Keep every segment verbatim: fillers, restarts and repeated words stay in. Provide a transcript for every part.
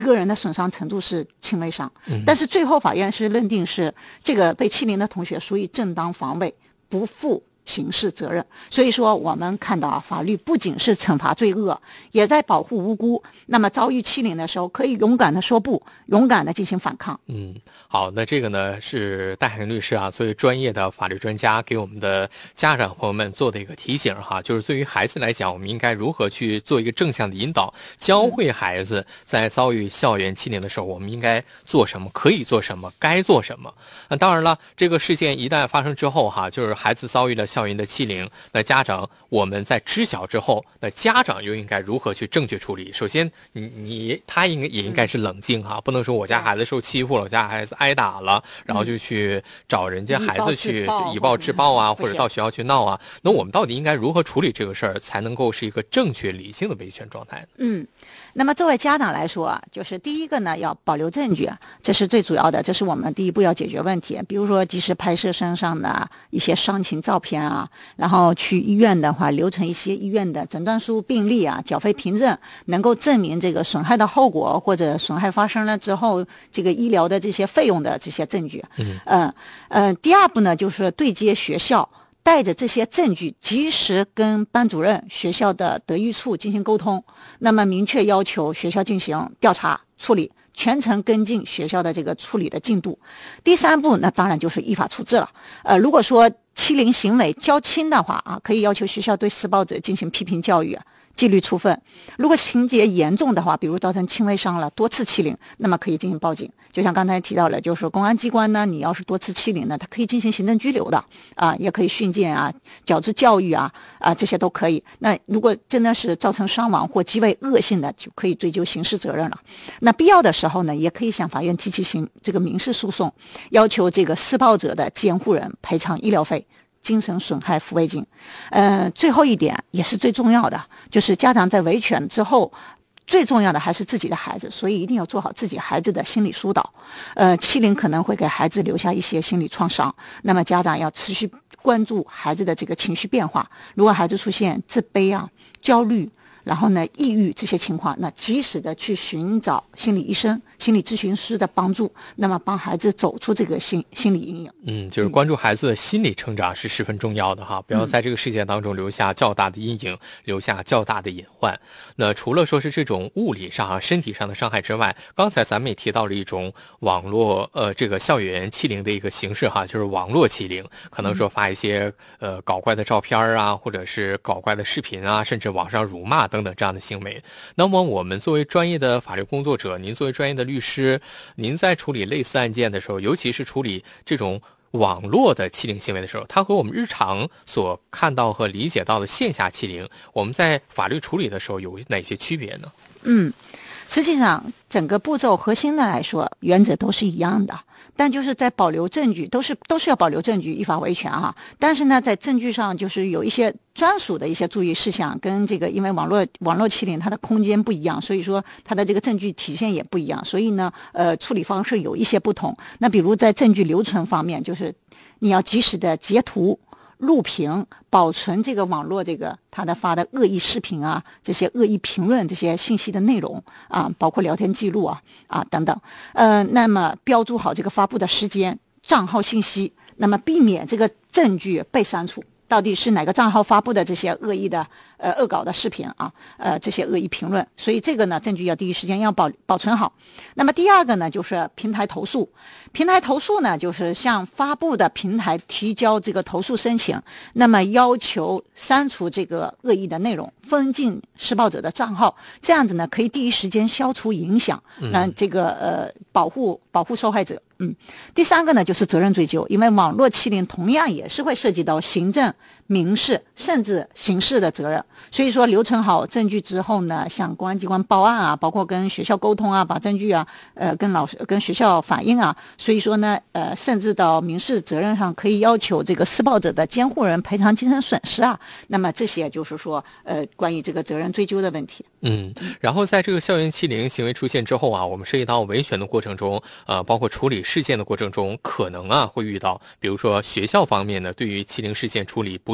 个人的损伤程度是轻微伤，但是最后法院是认定是这个被欺凌的同学属于正当防卫，不负刑事责任。所以说我们看到啊，法律不仅是惩罚罪恶，也在保护无辜。那么遭遇欺凌的时候，可以勇敢的说不，勇敢的进行反抗。 嗯，好，那这个呢是戴海林律师啊，作为专业的法律专家，给我们的家长朋友们做的一个提醒哈，就是对于孩子来讲，我们应该如何去做一个正向的引导，教会孩子在遭遇校园欺凌的时候，我们应该做什么，可以做什么，该做什么。那当然了，这个事件一旦发生之后哈，就是孩子遭遇了校园的欺凌，那家长我们在知晓之后，那家长又应该如何去正确处理？首先，你你他应该也应该是冷静哈，不能说我家孩子受欺负了，我家孩子挨打了，然后就去找人家孩子去以暴制暴啊，或者到学校去闹啊。那我们到底应该如何处理这个事儿，才能够是一个正确理性的维权状态呢？ 嗯。那么作为家长来说啊，就是第一个呢，要保留证据，这是最主要的，这是我们第一步要解决问题。比如说及时拍摄身上的一些伤情照片啊，然后去医院的话留存一些医院的诊断书、病历啊、缴费凭证，能够证明这个损害的后果或者损害发生了之后这个医疗的这些费用的这些证据。嗯呃呃，第二步呢，就是对接学校，带着这些证据及时跟班主任、学校的德育处进行沟通，那么明确要求学校进行调查处理，全程跟进学校的这个处理的进度。第三步那当然就是依法处置了。呃，如果说欺凌行为较轻的话啊，可以要求学校对施暴者进行批评教育、纪律处分。如果情节严重的话，比如造成轻微伤了、多次欺凌，那么可以进行报警。就像刚才提到了，就是公安机关呢，你要是多次欺凌呢，它可以进行行政拘留的啊，也可以训诫啊、矫治教育啊啊，这些都可以。那如果真的是造成伤亡或极为恶性的，就可以追究刑事责任了。那必要的时候呢，也可以向法院提起刑这个民事诉讼，要求这个施暴者的监护人赔偿医疗费、精神损害抚慰金。呃，最后一点也是最重要的，就是家长在维权之后，最重要的还是自己的孩子，所以一定要做好自己孩子的心理疏导。呃，欺凌可能会给孩子留下一些心理创伤，那么家长要持续关注孩子的这个情绪变化。如果孩子出现自卑啊、焦虑，然后呢，抑郁这些情况，那及时的去寻找心理医生、心理咨询师的帮助，那么帮孩子走出这个心心理阴影。 嗯，就是关注孩子的心理成长是十分重要的哈，不要在这个事件当中留下较大的阴影，留下较大的隐患。那除了说是这种物理上、身体上的伤害之外，刚才咱们也提到了一种网络呃这个校园欺凌的一个形式哈，就是网络欺凌，可能说发一些呃搞怪的照片啊，或者是搞怪的视频啊，甚至网上辱骂等等这样的行为。那么我们作为专业的法律工作者，您作为专业的律师，您在处理类似案件的时候，尤其是处理这种网络的欺凌行为的时候，它和我们日常所看到和理解到的线下欺凌，我们在法律处理的时候有哪些区别呢？ 嗯，实际上整个步骤核心的来说，原则都是一样的，但就是在保留证据，都是都是要保留证据，依法维权哈。但是呢，在证据上就是有一些专属的一些注意事项，跟这个因为网络网络欺凌它的空间不一样，所以说它的这个证据体现也不一样，所以呢，呃，处理方式有一些不同。那比如在证据留存方面，就是你要及时的截图、录屏、保存这个网络这个他的发的恶意视频啊，这些恶意评论这些信息的内容啊，包括聊天记录啊啊等等，呃，那么标注好这个发布的时间、账号信息，那么避免这个证据被删除。到底是哪个账号发布的这些恶意的呃恶搞的视频啊，呃这些恶意评论，所以这个呢证据要第一时间要保保存好。那么第二个呢就是平台投诉，平台投诉呢就是向发布的平台提交这个投诉申请，那么要求删除这个恶意的内容，封禁施暴者的账号，这样子呢可以第一时间消除影响，让这个呃保护保护受害者。嗯，第三个呢就是责任追究，因为网络欺凌同样也是会涉及到行政、民事甚至刑事的责任，所以说留存好证据之后呢，向公安机关报案啊，包括跟学校沟通啊，把证据啊，呃，跟老师、跟学校反映啊，所以说呢，呃，甚至到民事责任上可以要求这个施暴者的监护人赔偿精神损失啊。那么这些就是说，呃，关于这个责任追究的问题。 嗯，然后在这个校园欺凌行为出现之后啊，我们涉及到维权的过程中，呃，包括处理事件的过程中，可能啊会遇到，比如说学校方面呢，对于欺凌事件处理不是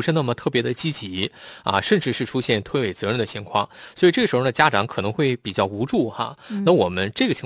是那么特别的积极啊，甚至是出现推诿责任的情况，所以这个时候呢，家长可能会比较无助哈。那我们这个情况